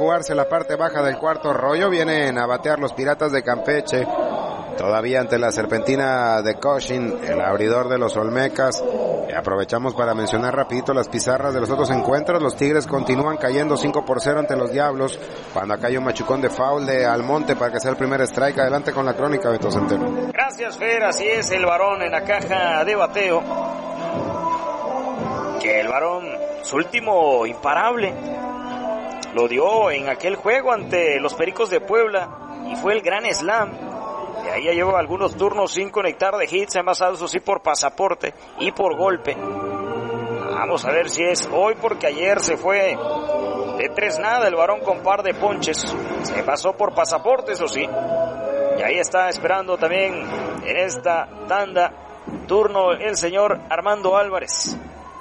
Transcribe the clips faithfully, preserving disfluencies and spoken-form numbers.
jugarse la parte baja del cuarto rollo. Vienen a batear los Piratas de Campeche. Todavía ante la serpentina de Cushing, el abridor de los Olmecas. Y aprovechamos para mencionar rapidito las pizarras de los otros encuentros. Los Tigres continúan cayendo cinco por cero ante los Diablos. Cuando acá hay un machucón de foul de Almonte para que sea el primer strike. Adelante con la crónica, Beto Centeno. Gracias, Fer. Así es, el varón en la caja de bateo. Que el varón, su último imparable, lo dio en aquel juego ante los Pericos de Puebla. Y fue el gran slam. De ahí ya lleva algunos turnos sin conectar de hits, envasado eso sí por pasaporte y por golpe. Vamos a ver si es hoy, porque ayer se fue de tres nada el varón con par de ponches. Se pasó por pasaporte, eso sí. Y ahí está esperando también en esta tanda turno el señor Armando Álvarez.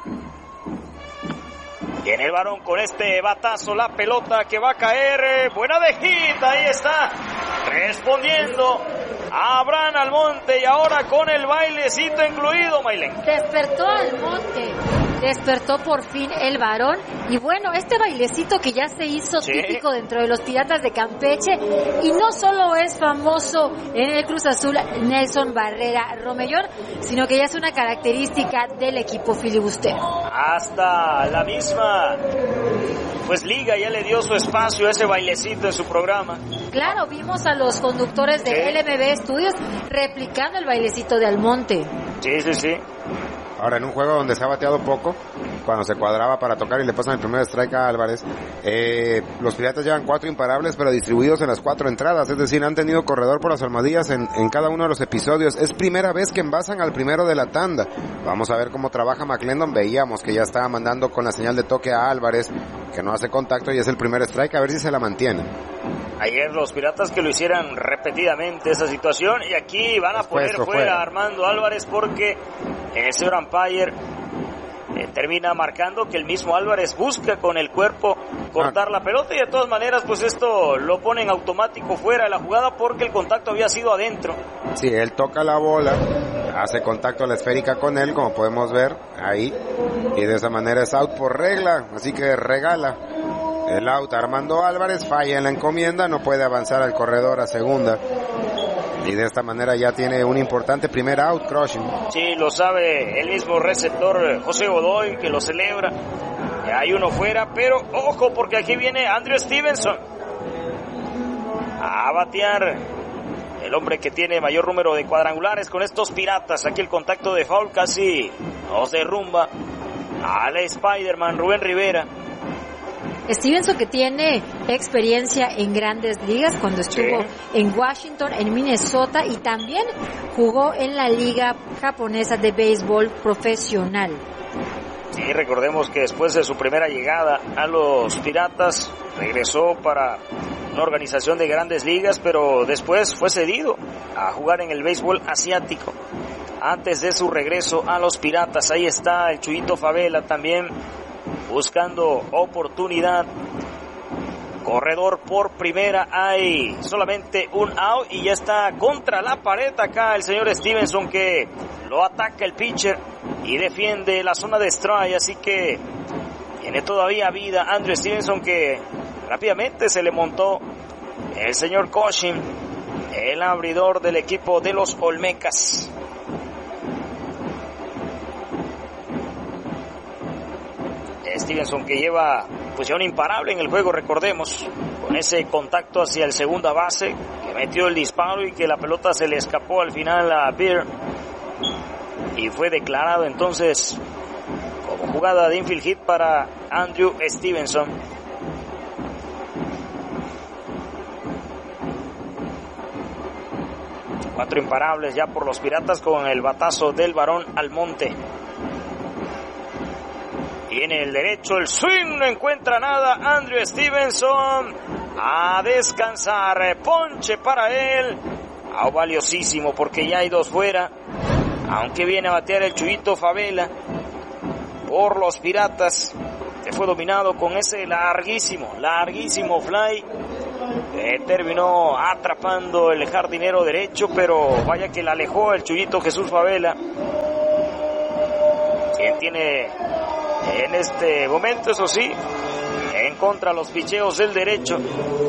Tiene el varón con este batazo, la pelota que va a caer, buena de hit, ahí está, respondiendo Abraham Almonte, y ahora con el bailecito incluido, Maylén. Despertó Almonte, despertó por fin el varón, y bueno, este bailecito que ya se hizo sí. típico dentro de los Piratas de Campeche, y no solo es famoso en el Cruz Azul Nelson Barrera Romellón, sino que ya es una característica del equipo filibustero. Hasta la misma, pues Liga ya le dio su espacio a ese bailecito en su programa. Claro, vimos a los conductores de sí. L M B Studios replicando el bailecito de Almonte. Sí, sí, sí. Ahora, en un juego donde se ha bateado poco, cuando se cuadraba para tocar y le pasan el primer strike a Álvarez, eh, los Piratas llevan cuatro imparables, pero distribuidos en las cuatro entradas, es decir, han tenido corredor por las almohadillas en, en cada uno de los episodios. Es primera vez que envasan al primero de la tanda. Vamos a ver cómo trabaja McClendon. Veíamos que ya estaba mandando con la señal de toque a Álvarez, que no hace contacto, y es el primer strike, a ver si se la mantiene. Ayer los Piratas que lo hicieran repetidamente esa situación, y aquí van a poner fuera, fuera a Armando Álvarez, porque el señor umpire eh, termina marcando que el mismo Álvarez busca con el cuerpo cortar ah. la pelota, y de todas maneras pues esto lo pone en automático fuera de la jugada, porque el contacto había sido adentro. Sí, él toca la bola, hace contacto a la esférica con él, como podemos ver ahí, y de esa manera es out por regla, así que regala el out. Armando Álvarez falla en la encomienda, no puede avanzar al corredor a segunda, y de esta manera ya tiene un importante primer out, Cushing. Sí, lo sabe el mismo receptor José Godoy, que lo celebra. Hay uno fuera, pero ojo, porque aquí viene Andrew Stevenson a batear, el hombre que tiene mayor número de cuadrangulares con estos Piratas. Aquí el contacto de foul casi nos derrumba al Spider-Man Rubén Rivera. Stevenson, que tiene experiencia en grandes ligas cuando estuvo sí. en Washington, en Minnesota, y también jugó en la liga japonesa de béisbol profesional. Sí, recordemos que después de su primera llegada a los Piratas regresó para una organización de grandes ligas, pero después fue cedido a jugar en el béisbol asiático antes de su regreso a los Piratas. Ahí está el Chuyito Favela también buscando oportunidad. Corredor por primera, hay solamente un out y ya está contra la pared acá el señor Stevenson, que lo ataca el pitcher y defiende la zona de strike, así que tiene todavía vida Andrew Stevenson, que rápidamente se le montó el señor Cushing, el abridor del equipo de los Olmecas. Stevenson, que lleva pues ya un imparable en el juego, recordemos, con ese contacto hacia el segunda base, que metió el disparo y que la pelota se le escapó al final a Beer, y fue declarado entonces como jugada de infield hit para Andrew Stevenson. Cuatro imparables ya por los Piratas con el batazo del varón Almonte. Tiene el derecho, el swing, no encuentra nada Andrew Stevenson, a descansar, ponche para él, ah, valiosísimo porque ya hay dos fuera, aunque viene a batear el Chuyito Favela por los Piratas, que fue dominado con ese larguísimo, larguísimo fly, que terminó atrapando el jardinero derecho, pero vaya que la alejó el Chuyito Jesús Favela, quien tiene en este momento, eso sí, en contra los picheos del derecho.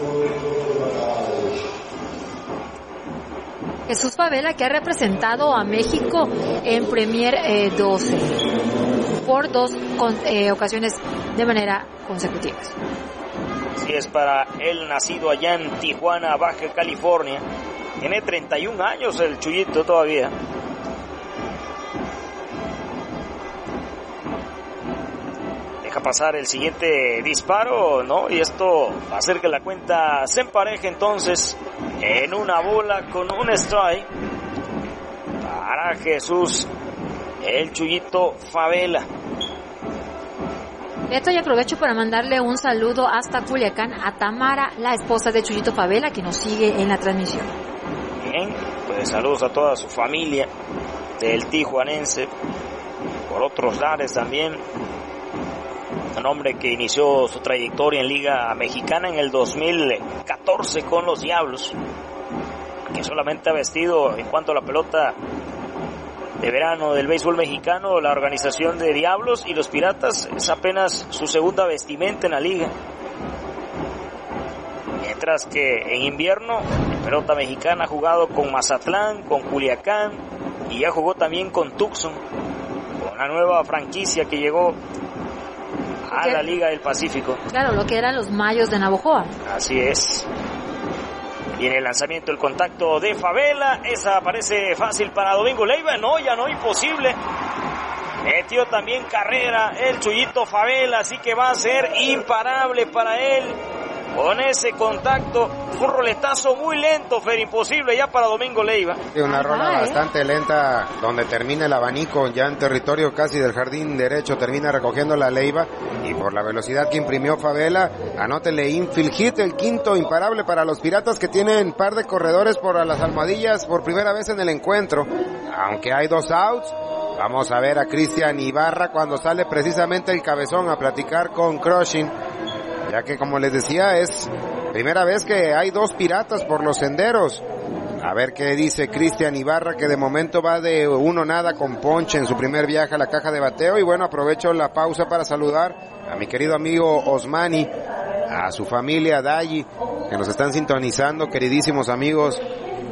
Jesús Favela, que ha representado a México en Premier eh, doce por dos con, eh, ocasiones de manera consecutivas. Así es, para él, nacido allá en Tijuana, Baja California. Tiene treinta y un años el Chuyito todavía. Deja pasar el siguiente disparo, ¿no? Y esto va a hacer que la cuenta se empareje entonces en una bola con un strike para Jesús, el Chuyito Favela. Esto, y aprovecho para mandarle un saludo hasta Culiacán a Tamara, la esposa de Chuyito Favela, que nos sigue en la transmisión. Bien, pues saludos a toda su familia del tijuanense, por otros lares también. Un hombre que inició su trayectoria en Liga Mexicana en el dos mil catorce con los Diablos, que solamente ha vestido, en cuanto a la pelota de verano del béisbol mexicano, la organización de Diablos, y los Piratas es apenas su segunda vestimenta en la liga. Mientras que en invierno, en pelota mexicana, ha jugado con Mazatlán, con Culiacán, y ya jugó también con Tucson, con la nueva franquicia que llegó a la Liga del Pacífico. Claro, lo que eran los Mayos de Navojoa. Así es. Y en el lanzamiento, el contacto de Favela, esa parece fácil para Domingo Leiva. No, ya no, imposible. Metió también carrera el Chuyito Favela, así que va a ser imparable para él con ese contacto. Fue un roletazo muy lento, Fer, imposible ya para Domingo Leiva. Sí, una rola ¿eh? bastante lenta, donde termina el abanico ya en territorio casi del jardín derecho, termina recogiendo la Leiva, y por la velocidad que imprimió Favela, anótele infield hit, el quinto imparable para los Piratas, que tienen par de corredores por a las almohadillas por primera vez en el encuentro, aunque hay dos outs. Vamos a ver a Cristian Ibarra cuando sale precisamente el cabezón a platicar con Crushing, ya que, como les decía, es primera vez que hay dos Piratas por los senderos. A ver qué dice Cristian Ibarra, que de momento va de uno nada con ponche en su primer viaje a la caja de bateo. Y bueno, aprovecho la pausa para saludar a mi querido amigo Osmani, a su familia Dayi, que nos están sintonizando, queridísimos amigos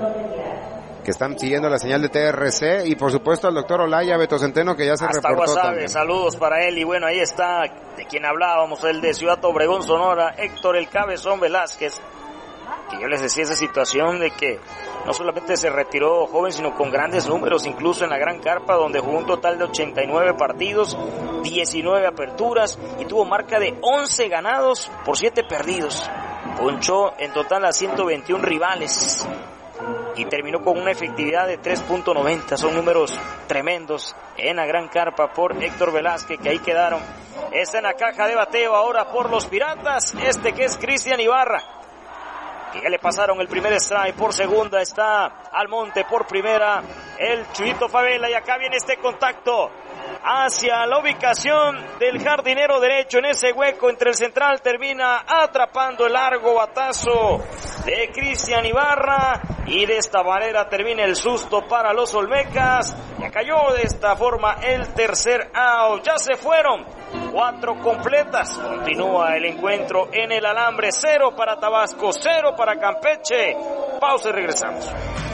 que están siguiendo la señal de T R C, y por supuesto al doctor Olaya Beto Centeno, que ya se hasta reportó Guasave, también. Saludos para él. Y bueno, ahí está de quien hablábamos, el de Ciudad Obregón, Sonora, Héctor el Cabezón Velázquez, que yo les decía esa situación de que no solamente se retiró joven, sino con grandes números, incluso en la Gran Carpa, donde jugó un total de ochenta y nueve partidos, diecinueve aperturas, y tuvo marca de once ganados por siete perdidos. Ponchó en total a ciento veintiún rivales y terminó con una efectividad de tres punto noventa. Son números tremendos en la Gran Carpa por Héctor Velázquez, que ahí quedaron. Está en la caja de bateo ahora por los Piratas, este que es Cristian Ibarra, que ya le pasaron el primer strike. Por segunda está Almonte, por primera el Chuyito Favela, y acá viene este contacto hacia la ubicación del jardinero derecho. En ese hueco entre el central termina atrapando el largo batazo de Cristian Ibarra, y de esta manera termina el susto para los Olmecas. Ya cayó de esta forma el tercer out. Ya se fueron cuatro completas. Continúa el encuentro en el alambre. Cero para Tabasco, cero para Campeche. Pausa y regresamos.